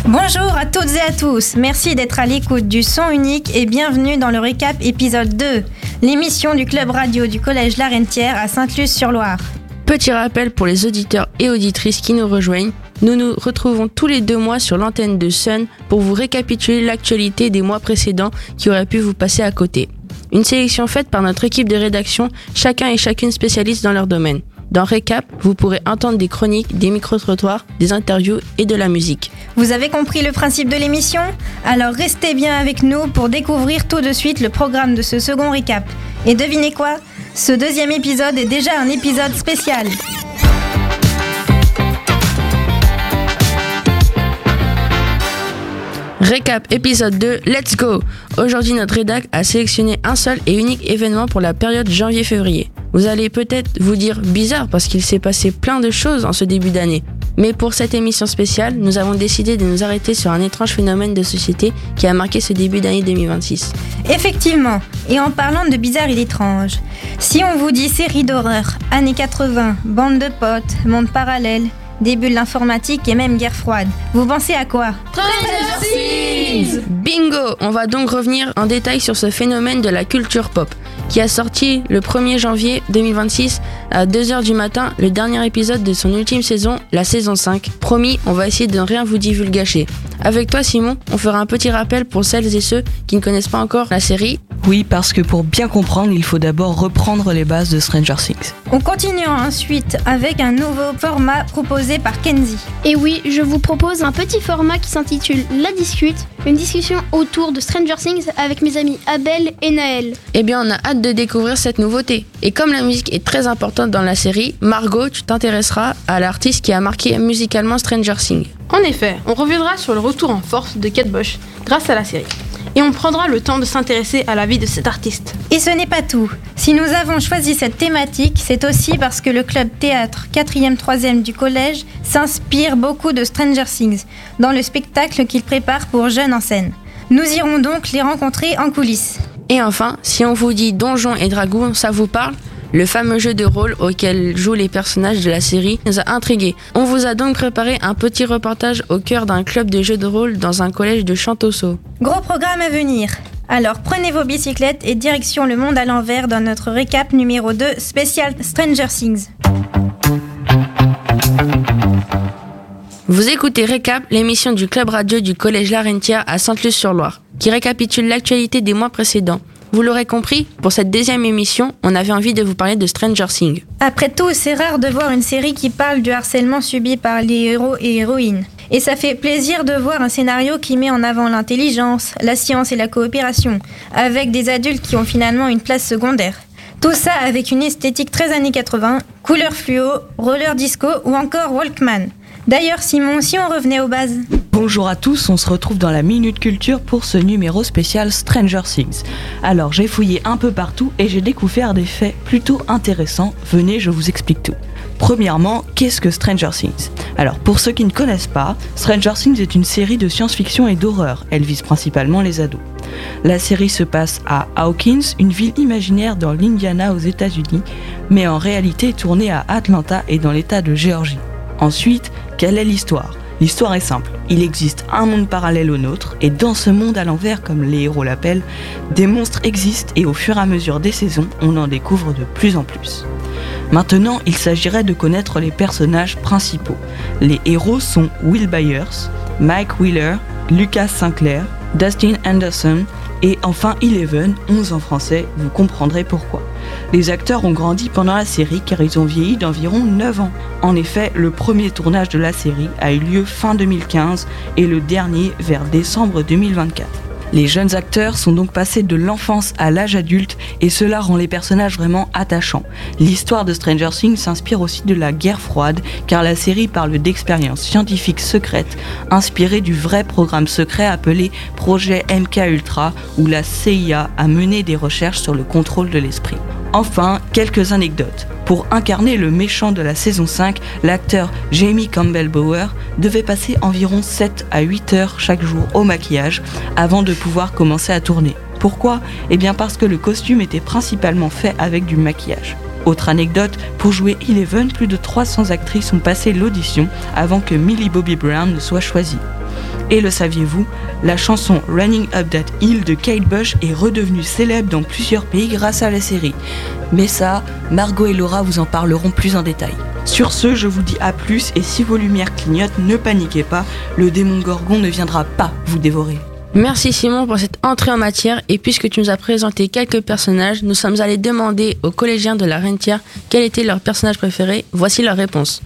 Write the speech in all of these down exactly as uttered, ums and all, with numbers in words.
Bonjour à toutes et à tous, merci d'être à l'écoute du son unique et bienvenue dans le récap épisode deux, l'émission du club radio du collège Larentière à Sainte-Luce-sur-Loire. Petit rappel pour les auditeurs et auditrices qui nous rejoignent, nous nous retrouvons tous les deux mois sur l'antenne de Sun pour vous récapituler l'actualité des mois précédents qui auraient pu vous passer à côté. Une sélection faite par notre équipe de rédaction, chacun et chacune spécialiste dans leur domaine. Dans Récap, vous pourrez entendre des chroniques, des micro-trottoirs, des interviews et de la musique. Vous avez compris le principe de l'émission ? Alors restez bien avec nous pour découvrir tout de suite le programme de ce second Récap. Et devinez quoi ? Ce deuxième épisode est déjà un épisode spécial. Récap épisode deux, let's go! Aujourd'hui, notre rédac a sélectionné un seul et unique événement pour la période janvier-février. Vous allez peut-être vous dire bizarre parce qu'il s'est passé plein de choses en ce début d'année. Mais pour cette émission spéciale, nous avons décidé de nous arrêter sur un étrange phénomène de société qui a marqué ce début d'année deux mille vingt-six. Effectivement, et en parlant de bizarre et d'étrange, si on vous dit série d'horreur, années quatre-vingts, bande de potes, monde parallèle, début de l'informatique et même guerre froide, vous pensez à quoi ? Stranger Things ! Bingo! On va donc revenir en détail sur ce phénomène de la culture pop, qui a sorti le premier janvier deux mille vingt-six à deux heures du matin le dernier épisode de son ultime saison, la saison cinq. Promis, on va essayer de ne rien vous divulgacher. Avec toi Simon, on fera un petit rappel pour celles et ceux qui ne connaissent pas encore la série. Oui, parce que pour bien comprendre, il faut d'abord reprendre les bases de Stranger Things. On continuera ensuite avec un nouveau format proposé par Kenzie. Et oui, je vous propose un petit format qui s'intitule La Discute, une discussion autour de Stranger Things avec mes amis Abel et Naël. Eh bien, on a hâte de découvrir cette nouveauté. Et comme la musique est très importante dans la série, Margot, tu t'intéresseras à l'artiste qui a marqué musicalement Stranger Things. En effet, on reviendra sur le retour en force de Kate Bush grâce à la série. Et on prendra le temps de s'intéresser à la vie de cet artiste. Et ce n'est pas tout. Si nous avons choisi cette thématique, c'est aussi parce que le club théâtre quatrième troisième du collège s'inspire beaucoup de Stranger Things dans le spectacle qu'il prépare pour jeunes en scène. Nous irons donc les rencontrer en coulisses. Et enfin, si on vous dit Donjons et Dragons, ça vous parle ? Le fameux jeu de rôle auquel jouent les personnages de la série nous a intrigués. On vous a donc préparé un petit reportage au cœur d'un club de jeux de rôle dans un collège de Chantosso. Gros programme à venir. Alors prenez vos bicyclettes et direction le monde à l'envers dans notre récap numéro deux spécial Stranger Things. Vous écoutez Récap, l'émission du club radio du collège Larentière à Sainte-Luce-sur-Loire, qui récapitule l'actualité des mois précédents. Vous l'aurez compris, pour cette deuxième émission, on avait envie de vous parler de Stranger Things. Après tout, c'est rare de voir une série qui parle du harcèlement subi par les héros et héroïnes. Et ça fait plaisir de voir un scénario qui met en avant l'intelligence, la science et la coopération, avec des adultes qui ont finalement une place secondaire. Tout ça avec une esthétique très années quatre-vingts, couleur fluo, roller disco ou encore Walkman. D'ailleurs Simon, si on revenait aux bases. Bonjour à tous, on se retrouve dans la Minute Culture pour ce numéro spécial Stranger Things. Alors j'ai fouillé un peu partout et j'ai découvert des faits plutôt intéressants. Venez, je vous explique tout. Premièrement, qu'est-ce que Stranger Things ? Alors pour ceux qui ne connaissent pas, Stranger Things est une série de science-fiction et d'horreur. Elle vise principalement les ados. La série se passe à Hawkins, une ville imaginaire dans l'Indiana aux États-Unis, mais en réalité tournée à Atlanta et dans l'état de Géorgie. Ensuite, quelle est l'histoire ? L'histoire est simple, il existe un monde parallèle au nôtre, et dans ce monde à l'envers, comme les héros l'appellent, des monstres existent et au fur et à mesure des saisons, on en découvre de plus en plus. Maintenant, il s'agirait de connaître les personnages principaux. Les héros sont Will Byers, Mike Wheeler, Lucas Sinclair, Dustin Anderson et enfin Eleven, onze en français, vous comprendrez pourquoi. Les acteurs ont grandi pendant la série car ils ont vieilli d'environ neuf ans. En effet, le premier tournage de la série a eu lieu fin deux mille quinze et le dernier vers décembre deux mille vingt-quatre. Les jeunes acteurs sont donc passés de l'enfance à l'âge adulte et cela rend les personnages vraiment attachants. L'histoire de Stranger Things s'inspire aussi de la guerre froide car la série parle d'expériences scientifiques secrètes inspirées du vrai programme secret appelé Projet M K Ultra où la C I A a mené des recherches sur le contrôle de l'esprit. Enfin, quelques anecdotes. Pour incarner le méchant de la saison cinq, l'acteur Jamie Campbell Bower devait passer environ sept à huit heures chaque jour au maquillage avant de pouvoir commencer à tourner. Pourquoi ? Eh bien parce que le costume était principalement fait avec du maquillage. Autre anecdote, pour jouer Eleven, plus de trois cents actrices ont passé l'audition avant que Millie Bobby Brown ne soit choisie. Et le saviez-vous, la chanson Running Up That Hill de Kate Bush est redevenue célèbre dans plusieurs pays grâce à la série. Mais ça, Margot et Laura vous en parleront plus en détail. Sur ce, je vous dis à plus et si vos lumières clignotent, ne paniquez pas, le démon Gorgon ne viendra pas vous dévorer. Merci Simon pour cette entrée en matière et puisque tu nous as présenté quelques personnages, nous sommes allés demander aux collégiens de la Rentière quel était leur personnage préféré. Voici leur réponse.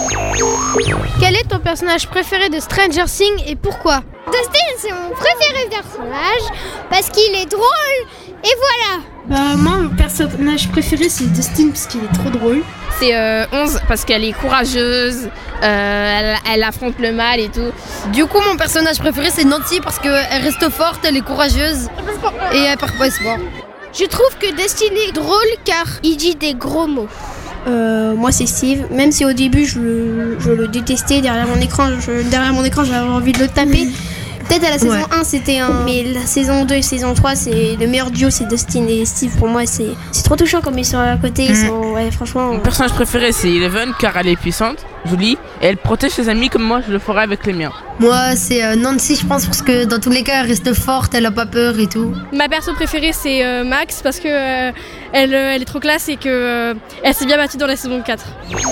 Quel est ton personnage préféré de Stranger Things et pourquoi ? Dustin, c'est mon préféré personnage parce qu'il est drôle et voilà. Bah moi mon personnage préféré c'est Dustin parce qu'il est trop drôle. C'est euh, onze parce qu'elle est courageuse, euh, elle, elle affronte le mal et tout. Du coup mon personnage préféré c'est Nancy parce qu'elle reste forte, elle est courageuse et elle perd pas espoir. Je trouve que Dustin est drôle car il dit des gros mots. Euh, moi c'est Steve, même si au début je le, je le détestais derrière mon écran, je, derrière mon écran j'avais envie de le taper. Peut-être à la saison ouais. un c'était un... Mais la saison deux et saison trois c'est le meilleur duo, c'est Dustin et Steve. Pour moi c'est, c'est trop touchant comme ils sont à côté, ils sont... Ouais franchement... Mon personnage préféré c'est Eleven car elle est puissante, jolie et elle protège ses amis comme moi je le ferais avec les miens. Moi c'est euh, Nancy je pense parce que dans tous les cas elle reste forte, elle a pas peur et tout. Ma perso préférée c'est euh, Max parce que euh, elle, elle est trop classe et que euh, elle s'est bien battue dans la saison quatre.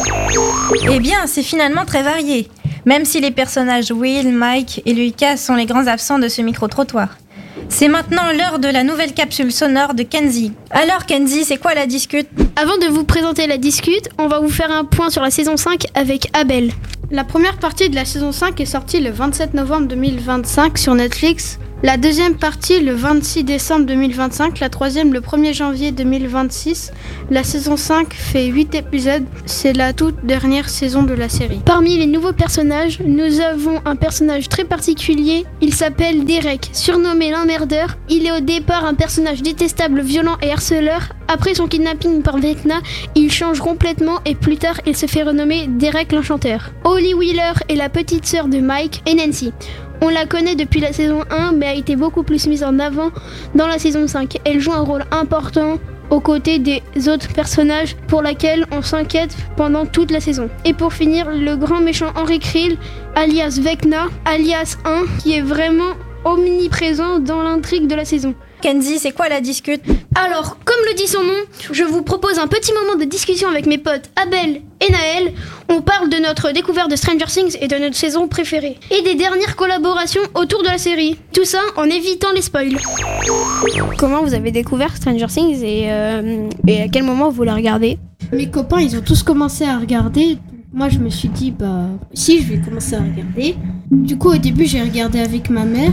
Eh bien c'est finalement très varié. Même si les personnages Will, Mike et Lucas sont les grands absents de ce micro-trottoir. C'est maintenant l'heure de la nouvelle capsule sonore de Kenzie. Alors Kenzie, c'est quoi la discute ? Avant de vous présenter la discute, on va vous faire un point sur la saison cinq avec Abel. La première partie de la saison cinq est sortie le vingt-sept novembre deux mille vingt-cinq sur Netflix. La deuxième partie le vingt-six décembre deux mille vingt-cinq, la troisième le premier janvier deux mille vingt-six. La saison cinq fait huit épisodes, c'est la toute dernière saison de la série. Parmi les nouveaux personnages, nous avons un personnage très particulier, il s'appelle Derek, surnommé l'emmerdeur. Il est au départ un personnage détestable, violent et harceleur. Après son kidnapping par Vecna, il change complètement et plus tard il se fait renommer Derek l'enchanteur. Holly Wheeler est la petite sœur de Mike et Nancy. On la connaît depuis la saison un, mais a été beaucoup plus mise en avant dans la saison cinq. Elle joue un rôle important aux côtés des autres personnages pour laquelle on s'inquiète pendant toute la saison. Et pour finir, le grand méchant Henry Krill, alias Vecna, alias un, qui est vraiment omniprésent dans l'intrigue de la saison. Kenzie, c'est quoi la discute ? Alors, comme le dit son nom, je vous propose un petit moment de discussion avec mes potes Abel et Naël. On parle de notre découverte de Stranger Things et de notre saison préférée. Et des dernières collaborations autour de la série. Tout ça en évitant les spoils. Comment vous avez découvert Stranger Things et, euh, et à quel moment vous la regardez ? Mes copains, ils ont tous commencé à regarder. Moi, je me suis dit, bah, si, je vais commencer à regarder. Du coup, au début, j'ai regardé avec ma mère.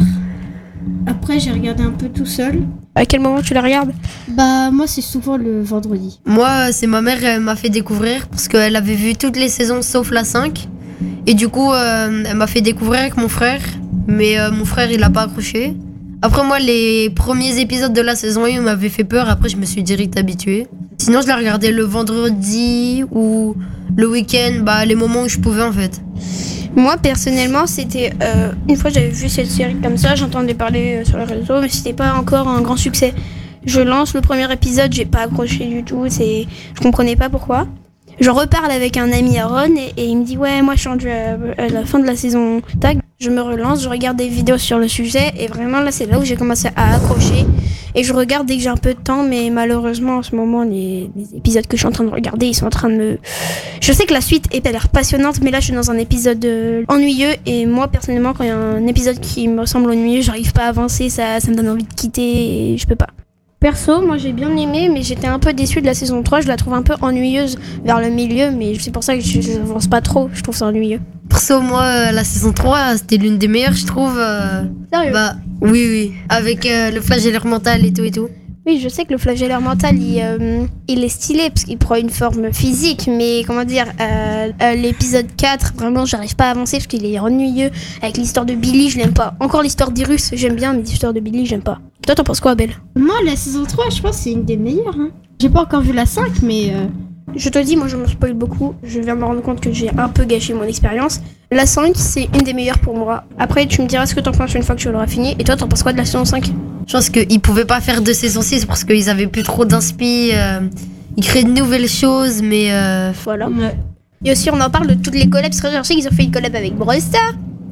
Après, j'ai regardé un peu tout seul. À quel moment tu la regardes ? Bah, moi, c'est souvent le vendredi. Moi, c'est ma mère, elle m'a fait découvrir parce qu'elle avait vu toutes les saisons sauf la cinq. Et du coup, euh, elle m'a fait découvrir avec mon frère. Mais euh, mon frère, il a pas accroché. Après, moi, les premiers épisodes de la saison un m'avaient fait peur. Après, je me suis direct habituée. Sinon, je la regardais le vendredi ou le week-end, bah, les moments où je pouvais, en fait. Moi, personnellement, c'était... Euh, une fois, j'avais vu cette série comme ça, j'entendais parler euh, sur les réseaux, mais c'était pas encore un grand succès. Je lance le premier épisode, j'ai pas accroché du tout, c'est... je comprenais pas pourquoi. Je reparle avec un ami Aaron et, et il me dit « Ouais, moi, je suis rendu à, à la fin de la saison tag. » Je me relance, je regarde des vidéos sur le sujet et vraiment, là, c'est là où j'ai commencé à accrocher. Et je regarde dès que j'ai un peu de temps, mais malheureusement, en ce moment, les, les épisodes que je suis en train de regarder, ils sont en train de me... Je sais que la suite a l'air passionnante, mais là, je suis dans un épisode euh, ennuyeux. Et moi, personnellement, quand il y a un épisode qui me semble ennuyeux, j'arrive pas à avancer, ça, ça me donne envie de quitter et je peux pas. Perso, moi j'ai bien aimé, mais j'étais un peu déçue de la saison trois. Je la trouve un peu ennuyeuse vers le milieu, mais c'est pour ça que je n'avance pas trop. Je trouve ça ennuyeux. Perso, moi, euh, la saison trois, c'était l'une des meilleures, je trouve. Euh, Sérieux ? Bah, oui, oui. Avec euh, le flagellaire mental et tout et tout. Oui, je sais que le flagellaire mental, il, euh, il est stylé parce qu'il prend une forme physique, mais comment dire, euh, euh, l'épisode quatre, vraiment, j'arrive pas à avancer parce qu'il est ennuyeux. Avec l'histoire de Billy, je l'aime pas. Encore l'histoire d'Irus, j'aime bien, mais l'histoire de Billy, j'aime pas. Toi, t'en penses quoi, Abel ? Moi, la saison trois, je pense que c'est une des meilleures. Hein. J'ai pas encore vu la cinq, mais... Euh... Je te dis, moi, je me spoil beaucoup. Je viens de me rendre compte que j'ai un peu gâché mon expérience. La cinq, c'est une des meilleures pour moi. Après, tu me diras ce que t'en penses une fois que tu l'auras fini. Et toi, t'en penses quoi de la saison cinq ? Je pense qu'ils pouvaient pas faire de saison six parce qu'ils avaient plus trop d'inspi. Euh, ils créaient de nouvelles choses, mais euh, voilà. Ouais. Et aussi, on en parle de toutes les collabs Stranger Things. Ils ont fait une collab avec Brawl Stars.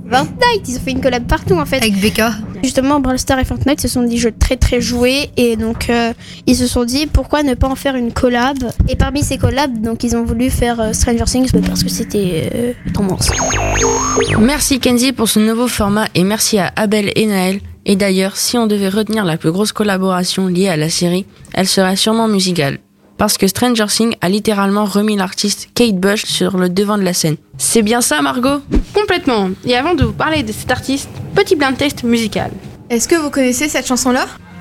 Fortnite, ils ont fait une collab partout en fait. Avec B K. Justement, Brawl Stars et Fortnite, ce sont des jeux très très joués et donc euh, ils se sont dit pourquoi ne pas en faire une collab. Et parmi ces collabs, donc ils ont voulu faire euh, Stranger Things parce que c'était euh, tendance. Merci Kenzie pour ce nouveau format et merci à Abel et Naël. Et d'ailleurs, si on devait retenir la plus grosse collaboration liée à la série, elle serait sûrement musicale. Parce que Stranger Things a littéralement remis l'artiste Kate Bush sur le devant de la scène. C'est bien ça, Margot ? Complètement. Et avant de vous parler de cet artiste, petit blind test musical. Est-ce que vous connaissez cette chanson-là ?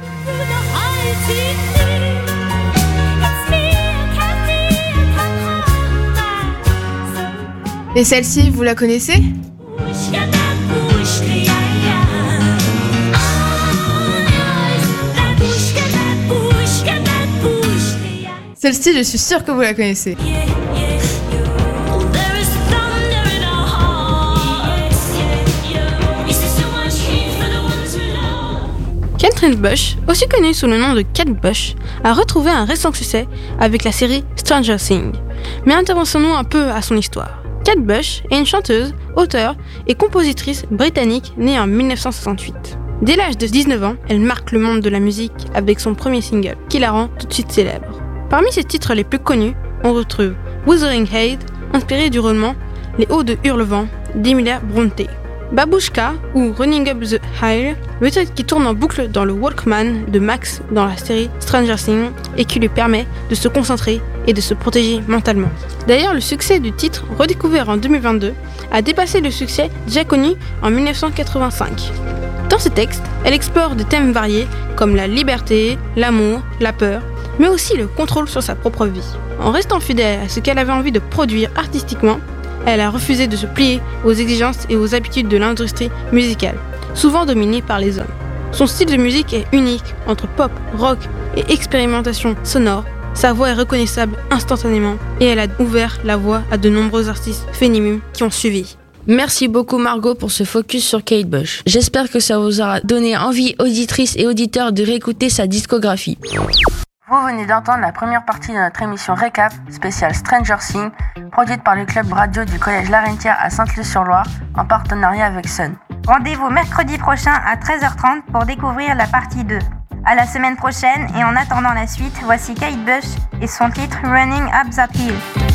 Et celle-ci, vous la connaissez ? Celle-ci, je suis sûre que vous la connaissez. Catherine Bush, aussi connue sous le nom de Kate Bush, a retrouvé un récent succès avec la série Stranger Things. Mais intéressons-nous un peu à son histoire. Kate Bush est une chanteuse, auteure et compositrice britannique née en dix-neuf cent soixante-huit. Dès l'âge de dix-neuf ans, elle marque le monde de la musique avec son premier single, qui la rend tout de suite célèbre. Parmi ses titres les plus connus, on retrouve Wuthering Heights, inspiré du roman Les Hauts de Hurlevent d'Emilia Brontë, Babushka ou Running Up the Hill, le titre qui tourne en boucle dans le Walkman de Max dans la série Stranger Things et qui lui permet de se concentrer et de se protéger mentalement. D'ailleurs, le succès du titre, redécouvert en deux mille vingt-deux, a dépassé le succès déjà connu en dix-neuf cent quatre-vingt-cinq. Dans ses textes, elle explore des thèmes variés comme la liberté, l'amour, la peur, mais aussi le contrôle sur sa propre vie. En restant fidèle à ce qu'elle avait envie de produire artistiquement, elle a refusé de se plier aux exigences et aux habitudes de l'industrie musicale, souvent dominée par les hommes. Son style de musique est unique entre pop, rock et expérimentation sonore. Sa voix est reconnaissable instantanément et elle a ouvert la voie à de nombreux artistes féminins qui ont suivi. Merci beaucoup Margot pour ce focus sur Kate Bush. J'espère que ça vous aura donné envie, auditrices et auditeurs, de réécouter sa discographie. Vous venez d'entendre la première partie de notre émission Récap, spéciale Stranger Things, produite par le club radio du collège Larentière à Sainte-Luce-sur-Loire, en partenariat avec Sun. Rendez-vous mercredi prochain à treize heures trente pour découvrir la partie deux. À la semaine prochaine et en attendant la suite, voici Kate Bush et son titre Running Up That Hill.